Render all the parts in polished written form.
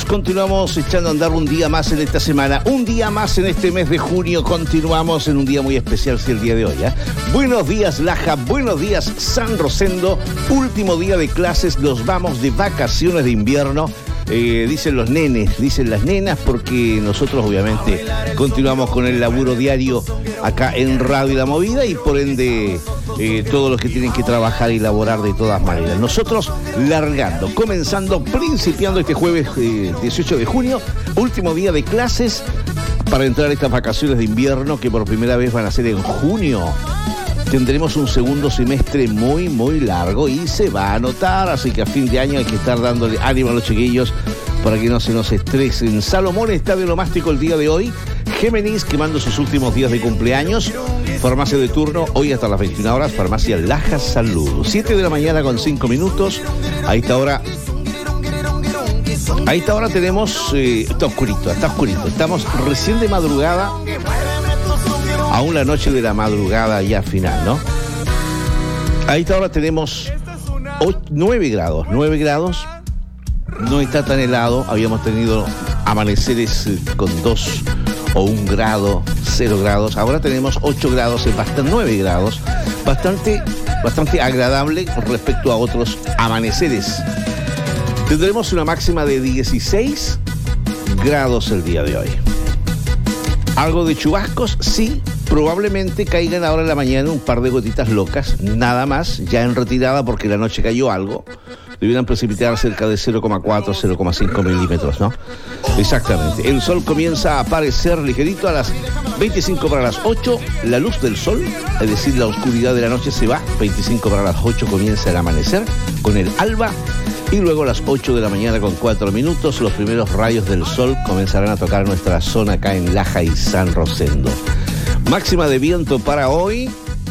continuamos echando a andar un día más en esta semana, un día más en este mes de junio. Continuamos en un día muy especial, sí, el día de hoy, ¿eh? Buenos días, Laja, buenos días, San Rosendo. Último día de clases, nos vamos de vacaciones de invierno. Dicen los nenes, dicen las nenas, porque nosotros obviamente continuamos con el laburo diario acá en Radio La Movida y por ende todos los que tienen que trabajar y laborar de todas maneras. Nosotros largando, comenzando, principiando este jueves 18 de junio, último día de clases para entrar a estas vacaciones de invierno que por primera vez van a ser en junio. Tendremos un segundo semestre muy, muy largo y se va a notar, así que a fin de año hay que estar dándole ánimo a los chiquillos para que no se nos estresen. Salomón está de Lomástico el día de hoy. Géminis quemando sus últimos días de cumpleaños. Farmacia de turno, hoy hasta las 21 horas, Farmacia Laja Salud. 7 de la mañana con 5 minutos. A esta hora tenemos... está oscurito. Estamos recién de madrugada. Aún la noche de la madrugada ya final, ¿no? A esta hora tenemos 9 grados. No está tan helado. Habíamos tenido amaneceres con 2 o 1 grado, 0 grados. Ahora tenemos 8 grados, 9 grados. Bastante agradable respecto a otros amaneceres. Tendremos una máxima de 16 grados el día de hoy. Algo de chubascos, sí. Probablemente caigan ahora en la mañana un par de gotitas locas, nada más, ya en retirada porque la noche cayó algo. Debieran precipitar cerca de 0,4, 0,5 milímetros, ¿no? Exactamente. El sol comienza a aparecer ligerito a las 25 para las 8, la luz del sol, es decir, la oscuridad de la noche se va, 25 para las 8 comienza el amanecer con el alba. Y luego a las 8 de la mañana con 4 minutos, los primeros rayos del sol comenzarán a tocar nuestra zona acá en Laja y San Rosendo. Máxima de viento para hoy,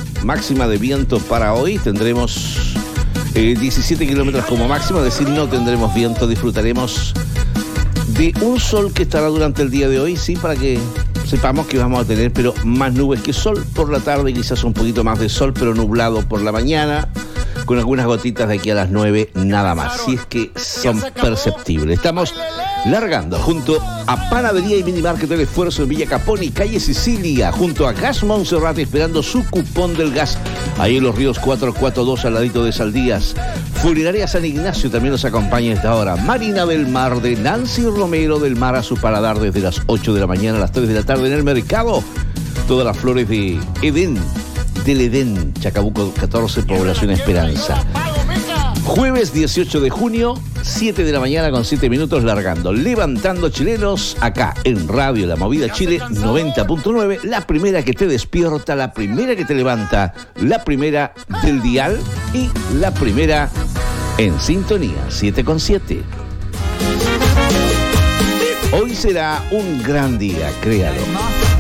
tendremos 17 kilómetros como máximo, es decir, no tendremos viento, disfrutaremos de un sol que estará durante el día de hoy, sí, para que sepamos que vamos a tener, pero más nubes que sol por la tarde, quizás un poquito más de sol, pero nublado por la mañana, con algunas gotitas de aquí a las 9, nada más, si es que son perceptibles. Estamos largando junto a Panadería y Minimarket del Esfuerzo en Villa Caponi, calle Sicilia, junto a Gas Monserrate, esperando su cupón del gas, ahí en Los Ríos 442, al ladito de Saldías. Funeraria San Ignacio también nos acompaña a esta hora. Marina del Mar de Nancy Romero, del mar a su paladar desde las 8 de la mañana a las 3 de la tarde en el mercado. Todas las flores de Edén, del Edén, Chacabuco 14, Población Esperanza. Jueves 18 de junio, 7 de la mañana con 7 minutos, largando, levantando chilenos, acá en Radio La Movida Chile 90.9, la primera que te despierta, la primera que te levanta, la primera del dial y la primera en sintonía, 7.7. Hoy será un gran día, créalo.